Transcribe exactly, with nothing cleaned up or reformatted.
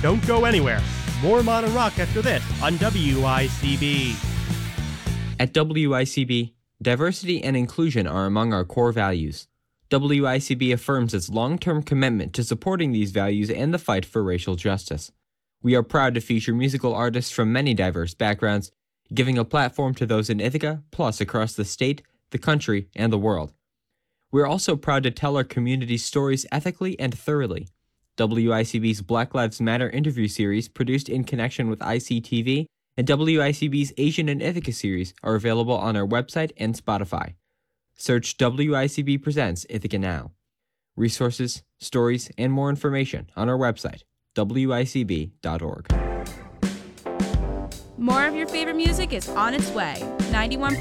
Don't go anywhere. More modern rock after this on W I C B. At W I C B, diversity and inclusion are among our core values. W I C B affirms its long-term commitment to supporting these values and the fight for racial justice. We are proud to feature musical artists from many diverse backgrounds, giving a platform to those in Ithaca, plus across the state, the country, and the world. We're also proud to tell our community's stories ethically and thoroughly. W I C B's Black Lives Matter interview series, produced in connection with I C T V, and W I C B's Asian in Ithaca series are available on our website and Spotify. Search W I C B Presents Ithaca Now. Resources, stories, and more information on our website, W I C B dot org. More of your favorite music is on its way. ninety-one